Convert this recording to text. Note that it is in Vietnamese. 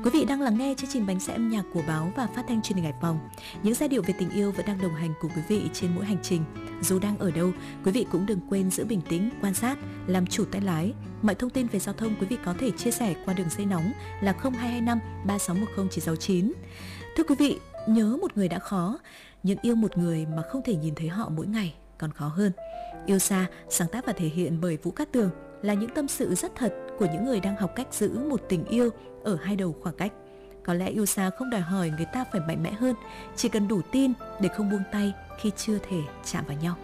Quý vị đang lắng nghe chương trình Bánh Xe âm nhạc của báo và phát thanh truyền hình Hải Phòng. Những giai điệu về tình yêu vẫn đang đồng hành cùng quý vị trên mỗi hành trình. Dù đang ở đâu, quý vị cũng đừng quên giữ bình tĩnh, quan sát, làm chủ tay lái. Mọi thông tin về giao thông quý vị có thể chia sẻ qua đường dây nóng là 0225 3610 969. Thưa quý vị, nhớ một người đã khó, nhưng yêu một người mà không thể nhìn thấy họ mỗi ngày còn khó hơn. Yêu xa, sáng tác và thể hiện bởi Vũ Cát Tường là những tâm sự rất thật của những người đang học cách giữ một tình yêu ở hai đầu khoảng cách. Có lẽ yêu xa không đòi hỏi người ta phải mạnh mẽ hơn, chỉ cần đủ tin để không buông tay khi chưa thể chạm vào nhau.